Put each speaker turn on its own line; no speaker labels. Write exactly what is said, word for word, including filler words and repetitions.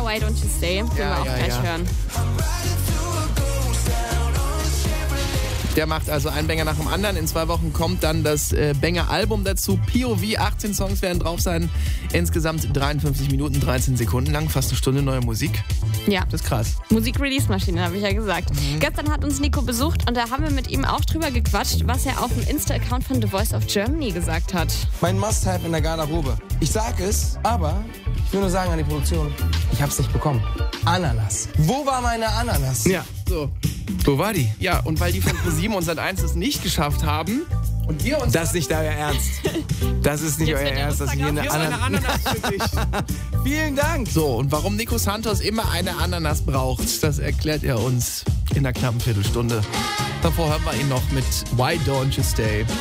Why Don't You Stay, den
Ja,
wir auch
ja,
gleich
ja.
hören.
Der macht also einen Banger nach dem anderen. In zwei Wochen kommt dann das äh, Banger-Album dazu. P O V, achtzehn Songs werden drauf sein. Insgesamt dreiundfünfzig Minuten, dreizehn Sekunden lang. Fast eine Stunde neue Musik.
Ja.
Das ist krass.
Musik-Release-Maschine, habe ich ja gesagt. Mhm. Gestern hat uns Nico besucht und da haben wir mit ihm auch drüber gequatscht, was er auf dem Insta-Account von The Voice of Germany gesagt hat.
Mein Must-Have in der Garderobe. Ich sag es, aber ich will nur sagen an die Produktion, ich hab's nicht bekommen. Ananas. Wo war meine Ananas?
Ja, so. Wo war die? Ja, und weil die von ProSieben und Sat eins es nicht geschafft haben und wir uns...
Das ist nicht euer Ernst. Das ist nicht
Jetzt
euer
wird der
Ernst, dass
Rucksack
wir eine
Hier ist eine
Ananas...
Ananas für dich.
Vielen Dank.
So, und warum Nico Santos immer eine Ananas braucht, das erklärt er uns in einer knappen Viertelstunde. Davor hören wir ihn noch mit Why Don't You Stay.